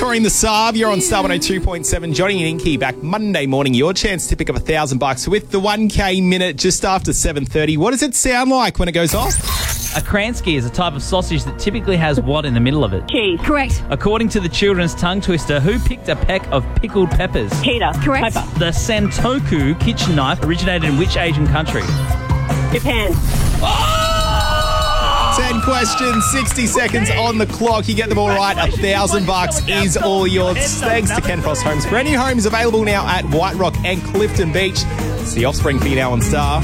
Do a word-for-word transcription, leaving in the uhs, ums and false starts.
Doreen the Saab, you're on Star one oh two point seven. Johnny and Inky back Monday morning. Your chance to pick up a thousand bucks with the one K minute just after seven thirty. What does it sound like when it goes off? A Kransky is a type of sausage that typically has what in the middle of it? Cheese. Correct. According to the children's tongue twister, who picked a peck of pickled peppers? Peter. Correct. Pepper. The Santoku kitchen knife originated in which Asian country? Japan. ten questions, sixty seconds on the clock. You get them all right. A thousand bucks is all yours. Thanks to Ken Frost Homes. Brand new homes available now at White Rock and Clifton Beach. It's the Offspring for you now on Star.